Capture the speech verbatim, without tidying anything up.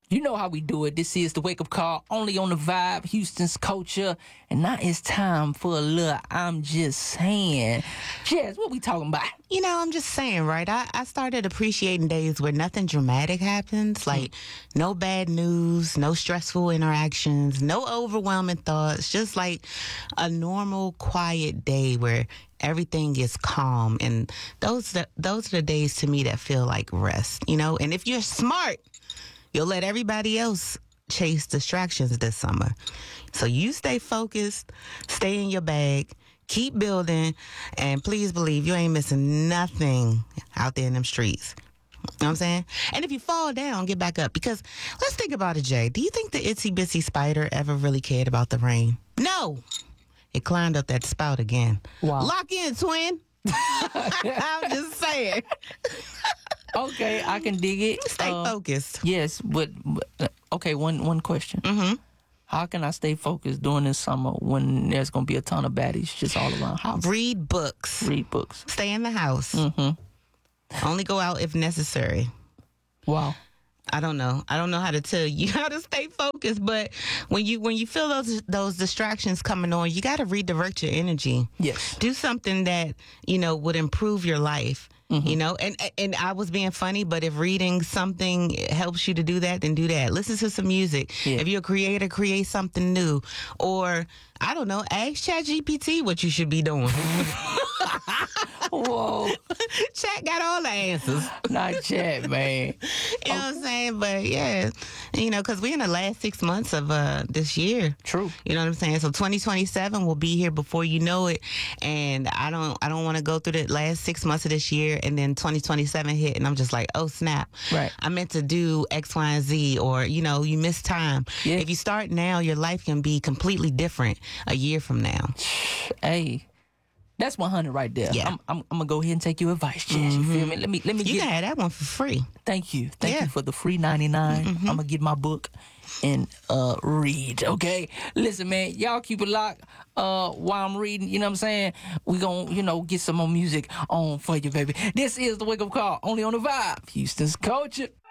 You know how we do it. This is the Wake Up Call, only on the Vibe, Houston's culture. And now it's time for a little I'm Just Saying. Jazz, what we talking about? You know, I'm just saying, right? I, I started appreciating days where nothing dramatic happens. Like, no bad news, no stressful interactions, no overwhelming thoughts. Just like a normal, quiet day where everything is calm. And those, those are the days to me that feel like rest, you know? And if you're smart, you'll let everybody else chase distractions this summer. So you stay focused, stay in your bag, keep building, and please believe you ain't missing nothing out there in them streets. You know what I'm saying? And if you fall down, get back up. Because let's think about it, Jay. Do you think the itsy bitsy spider ever really cared about the rain? No. It climbed up that spout again. Wow. Lock in, twin. I'm just saying. Okay, I can dig it. Stay uh, focused. Yes, but, but okay, one one question. Mm-hmm. How can I stay focused during this summer when there's going to be a ton of baddies just all around the house? Read books. Read books. Stay in the house. Mm-hmm. Only go out if necessary. Wow. I don't know. I don't know how to tell you how to stay focused, but when you when you feel those those distractions coming on, you got to redirect your energy. Yes. Do something that, you know, would improve your life. Mm-hmm. You know, and and I was being funny, but if reading something helps you to do that, then do that. Listen to some music. Yeah. If you're a creator, create something new. Or, I don't know, ask ChatGPT what you should be doing. Whoa. Chat got all the answers. Not Chat, man. You know what I'm saying? But yeah, you know, because we're in the last six months of uh, this year. True. You know what I'm saying? So twenty twenty-seven will be here before you know it. And I don't I don't want to go through the last six months of this year and then twenty twenty-seven hit and I'm just like, oh, snap. Right. I meant to do X, Y, and Z, or, you know, you missed time. Yeah. If you start now, your life can be completely different a year from now. Hey. That's one hundred right there. Yeah. I'm, I'm, I'm gonna go ahead and take your advice, Jazz. Mm-hmm. You feel me? Let me, let me. You get, can have that one for free. Thank you, thank yeah. you for the free ninety-nine. Mm-hmm. I'm gonna get my book and uh read. Okay, listen, man, y'all keep it locked. Uh, while I'm reading, you know what I'm saying? We gonna, you know, get some more music on for you, baby. This is the Wake Up Call, only on the Vibe, Houston's culture.